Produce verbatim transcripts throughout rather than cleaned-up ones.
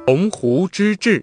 鸿鹄之志。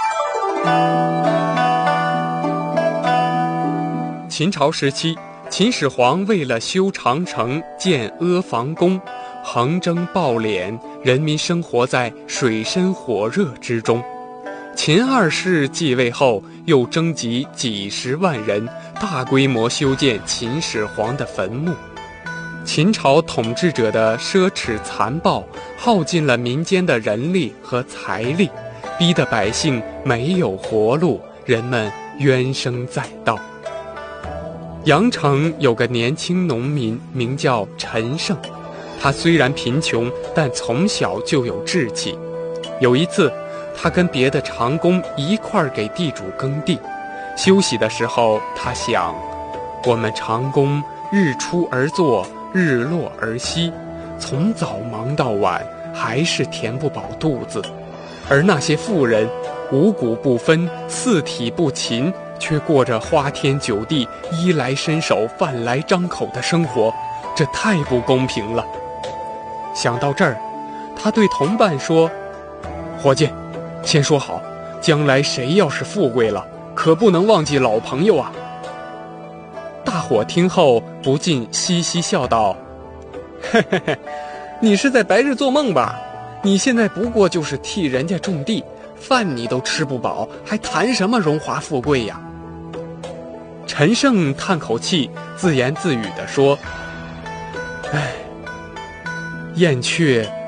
秦朝时期，秦始皇为了修长城、建阿房宫，横征暴敛，人民生活在水深火热之中。秦二世继位后，又征集几十万人，大规模修建秦始皇的坟墓。秦朝统治者的奢侈残暴，耗尽了民间的人力和财力，逼得百姓没有活路，人们怨声载道。阳城有个年轻农民，名叫陈胜。他虽然贫穷，但从小就有志气。有一次，他跟别的长工一块儿给地主耕地，休息的时候，他想，我们长工日出而作，日落而息，从早忙到晚，还是填不饱肚子。而那些富人五谷不分，四体不勤，却过着花天酒地，衣来伸手，饭来张口的生活，这太不公平了。想到这儿，他对同伴说，伙计，先说好，将来谁要是富贵了，可不能忘记老朋友啊。大伙听后不禁嘻嘻笑道，嘿嘿嘿，你是在白日做梦吧？你现在不过就是替人家种地，饭你都吃不饱，还谈什么荣华富贵呀？陈胜叹口气，自言自语地说，唉，燕雀